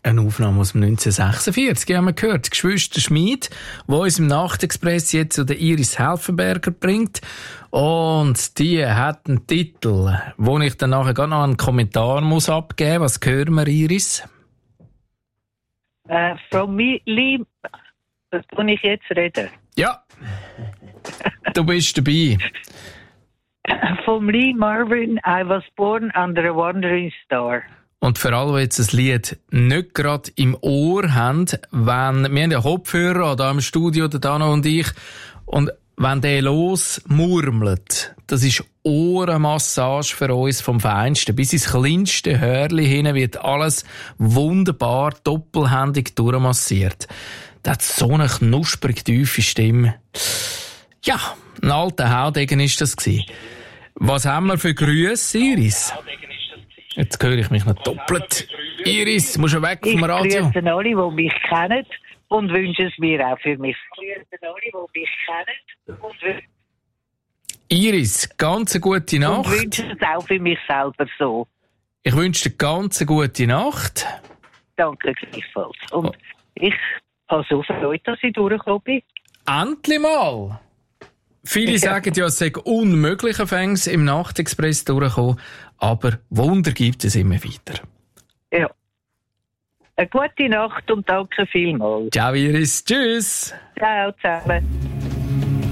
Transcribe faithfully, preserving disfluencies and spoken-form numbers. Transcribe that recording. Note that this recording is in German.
Eine Aufnahme aus dem neunzehnhundertsechsundvierzig, haben wir gehört. Geschwister Schmid, die uns im Nachtexpress jetzt zu der Iris Helfenberger bringt. Und die hat einen Titel, wo ich dann nachher gar noch einen Kommentar muss abgeben muss. Was hören wir, Iris? Uh, from me, Lee, das kann ich jetzt reden. Ja, du bist dabei. From Lee Marvin, I was born under a wandering star. Und für alle, die jetzt das Lied nicht gerade im Ohr haben, wenn, wir haben ja Kopfhörer da im Studio, der Dano und ich, und wenn der losmurmelt, das ist Ohrenmassage für uns vom Feinsten. Bis ins kleinste Hörli hin wird alles wunderbar doppelhändig durchmassiert. Das hat so eine knusprig tiefe Stimme. Ja, ein alter Haudegen ist das gewesen. Was haben wir für Grüße, Iris? Jetzt höre ich mich noch doppelt. Iris, musst du weg vom Radio? Ich grüße alle, die mich kennen und wünsche es mir auch für mich. Ich grüße alle, die mich kennen und wünsche Iris, ganz eine gute Nacht. Und wünsche es auch für mich selber so. Ich wünsche dir ganz eine gute Nacht. Danke gleichfalls. Und oh. ich habe so Freude, dass ich durchgekommen bin. Endlich mal! Viele ja. sagen ja, es sei unmöglich, Fängs im Nachtexpress durchkommen, aber Wunder gibt es immer wieder. Ja. Eine gute Nacht und danke vielmals. Ciao Iris, tschüss! Ciao zusammen.